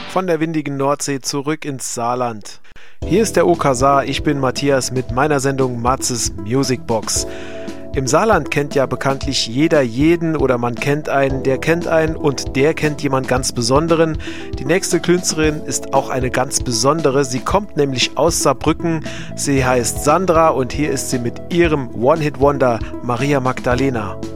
Von der windigen Nordsee zurück ins Saarland. Hier ist der Okazar, ich bin Matthias mit meiner Sendung Matzes Musicbox. Im Saarland kennt ja bekanntlich jeder jeden oder man kennt einen, der kennt einen und der kennt jemand ganz Besonderen. Die nächste Künstlerin ist auch eine ganz besondere. Sie kommt nämlich aus Saarbrücken. Sie heißt Sandra und hier ist sie mit ihrem One-Hit-Wonder Maria Magdalena.